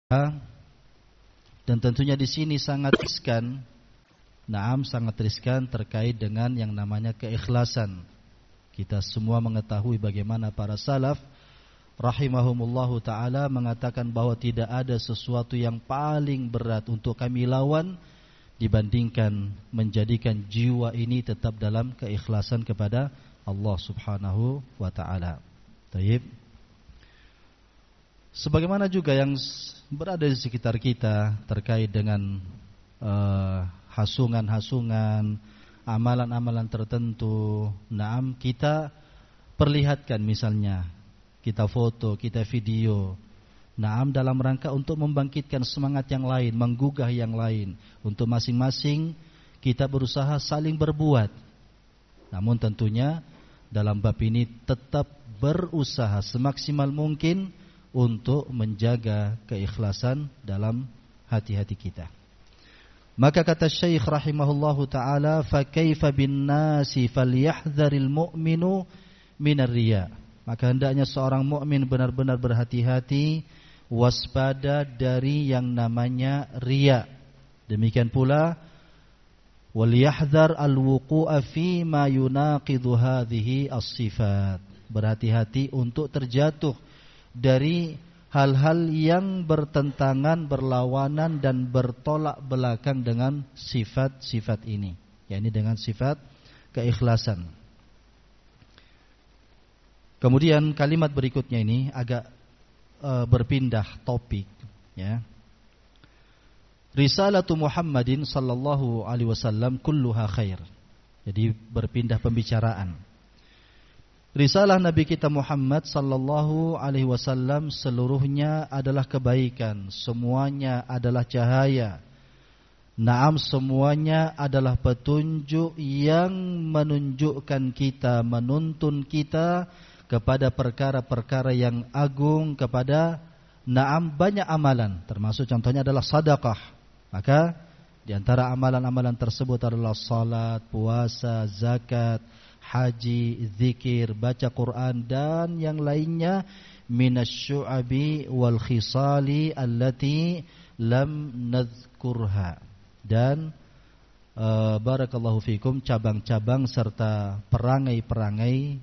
Dan tentunya di sini sangat riskan. Sangat riskan terkait dengan yang namanya keikhlasan. Kita semua mengetahui bagaimana para salaf rahimahumullahu ta'ala mengatakan bahwa tidak ada sesuatu yang paling berat untuk kami lawan dibandingkan menjadikan jiwa ini tetap dalam keikhlasan kepada Allah subhanahu wa ta'ala. Taib. Sebagaimana juga yang berada di sekitar kita terkait dengan hasungan-hasungan, amalan-amalan tertentu. Kita perlihatkan misalnya, kita foto, kita video. Dalam rangka untuk membangkitkan semangat yang lain, menggugah yang lain. Untuk masing-masing kita berusaha saling berbuat. Namun tentunya dalam bab ini tetap berusaha semaksimal mungkin untuk menjaga keikhlasan dalam hati-hati kita. Maka kata Syekh rahimahullahu ta'ala, فَكَيْفَ بِالنَّاسِ فَلْيَحْذَرِ الْمُؤْمِنُ مِنَ الرِّيَاءِ. Maka hendaknya seorang mukmin benar-benar berhati-hati, waspada dari yang namanya riya. Demikian pula وَلْيَحْذَرْ الْوُقُوءَ فِي مَا يُنَاقِضُ هَذِهِ الصِّفَاتِ. Berhati-hati untuk terjatuh dari hal-hal yang bertentangan, berlawanan dan bertolak belakang dengan sifat-sifat ini, yakni dengan sifat keikhlasan. Kemudian kalimat berikutnya ini agak berpindah topik, ya. Risalatu Muhammadin sallallahu alaihi wasallam kulluha khair. Jadi berpindah pembicaraan. Risalah Nabi kita Muhammad sallallahu alaihi wasallam seluruhnya adalah kebaikan, semuanya adalah cahaya. Semuanya adalah petunjuk yang menunjukkan kita, menuntun kita kepada perkara-perkara yang agung, kepada banyak amalan, termasuk contohnya adalah sedekah. Maka di antara amalan-amalan tersebut adalah salat, puasa, zakat, haji, zikir, baca Quran dan yang lainnya minasyu'abi wal khisali allati lam nadzkurha. Dan barakallahu fikum, cabang-cabang serta perangai-perangai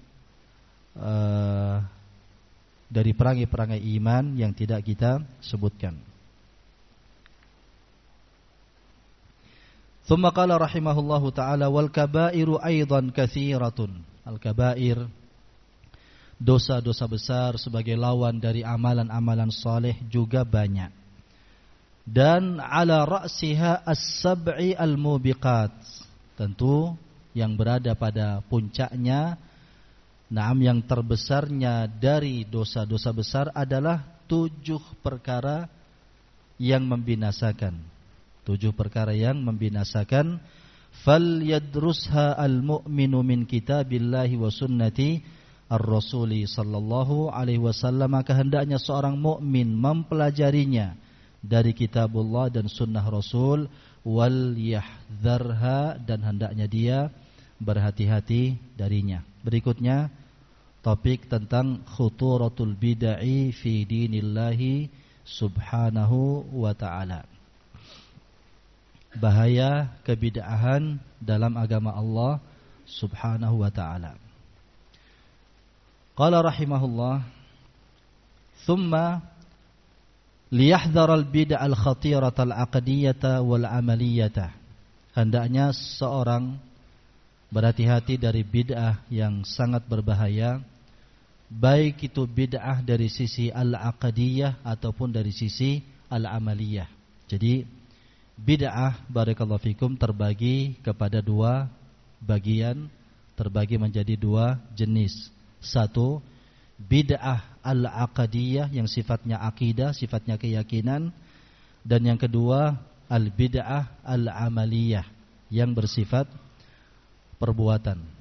dari perangai-perangai iman yang tidak kita sebutkan. ثم قال رحمه الله تعالى والكبائر أيضا كثيرة. Al-kabair, dosa-dosa besar sebagai lawan dari amalan-amalan saleh juga banyak. Dan ala ra'siha as-sab'i al-mubiqat. Tentu yang berada pada puncaknya, yang terbesarnya dari dosa-dosa besar adalah 7 perkara yang membinasakan. 7 perkara yang membinasakan. Falyadrusha al-mu'minu min kitabillahi wa sunnati ar-rasuli sallallahu alaihi wasallam. Maka hendaknya seorang mukmin mempelajarinya dari kitabullah dan sunnah Rasul. Wal yahdharha, dan hendaknya dia berhati-hati darinya. Berikutnya topik tentang khuturatul bid'ah fi dinillahi subhanahu wa ta'ala. Bahaya kebid'ahan dalam agama Allah subhanahu wa ta'ala. Qala rahimahullah, thumma liyahdhar al-bid'ah al-khatirata al-aqdiyata wal-amaliyata. Hendaknya seorang berhati-hati dari bid'ah yang sangat berbahaya, baik itu bid'ah dari sisi al-aqdiyah ataupun dari sisi al-amaliyah. Jadi bid'ah, barakallahu fikum, terbagi kepada 2 bagian, terbagi menjadi 2 jenis. Satu, bid'ah al-aqdiyah yang sifatnya akidah, sifatnya keyakinan. Dan yang kedua, al-bid'ah al-amaliyah yang bersifat perbuatan.